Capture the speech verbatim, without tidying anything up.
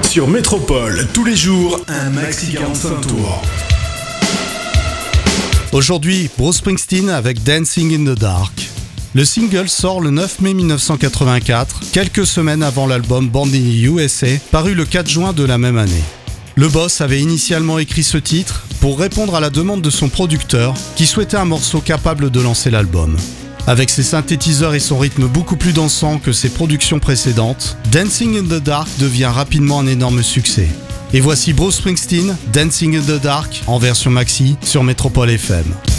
Sur Métropole, tous les jours, un maxi quarante-cinq tours. Aujourd'hui, Bruce Springsteen avec Dancing in the Dark. Le single sort le neuf mai mille neuf cent quatre-vingt-quatre, quelques semaines avant l'album Born in the U S A, paru le quatre juin de la même année. Le boss avait initialement écrit ce titre pour répondre à la demande de son producteur qui souhaitait un morceau capable de lancer l'album. Avec ses synthétiseurs et son rythme beaucoup plus dansant que ses productions précédentes, Dancing in the Dark devient rapidement un énorme succès. Et voici Bruce Springsteen, Dancing in the Dark, en version maxi sur Métropole F M.